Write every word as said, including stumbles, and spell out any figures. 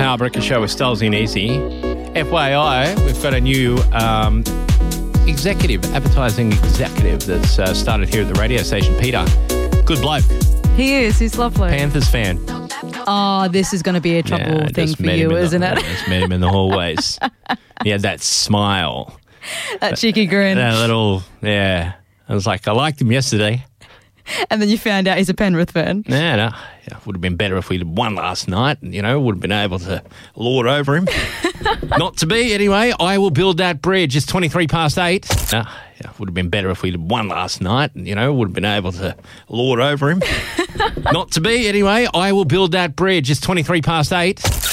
Power Breakfast Show with Stolzy and Easy. F Y I, we've got a new um, executive, advertising executive that's uh, started here at the radio station. Peter, good bloke. He is. He's lovely. Panthers fan. Oh, this is going to be a trouble Yeah, thing just for met you, him in isn't the, it? Just met him in the hallways. He had that smile. That cheeky grin. That little, yeah. I was like, I liked him yesterday. And then you found out he's a Penrith fan. Yeah, no, yeah, would have been better if we'd won last night. You know, would have been able to lord over him. Not to be, anyway. I will build that bridge. It's twenty-three past eight. No, yeah, would have been better if we'd won last night. You know, would have been able to lord over him. Not to be, anyway. I will build that bridge. It's twenty-three past eight.